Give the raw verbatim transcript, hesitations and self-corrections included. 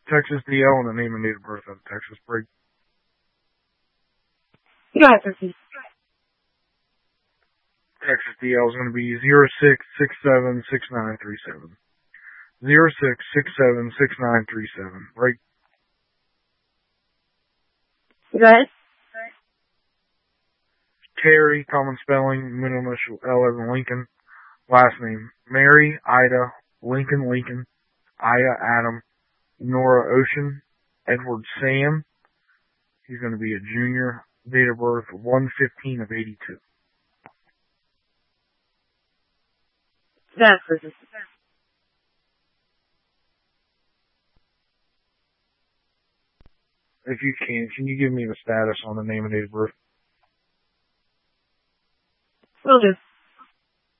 Texas D L and the name and date of birth of Texas break. Go ahead, proceed. Texas D L is going to be zero six six seven six nine three seven. Zero six six seven six nine three seven. Right. Go ahead. Terry, common spelling, middle initial L as in Lincoln. Last name, Mary, Ida, Lincoln, Lincoln, Aya, Adam, Nora, Ocean, Edward, Sam. He's going to be a junior. Date of birth, one fifteen of eighty-two. That's proceed. If you can, can you give me the status on the name and date of birth? Will do.